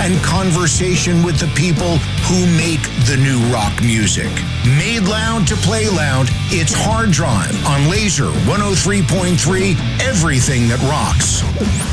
and conversation with the people who make the new rock music. Made loud to play loud, it's Hard Drive on Laser 103.3, everything that rocks.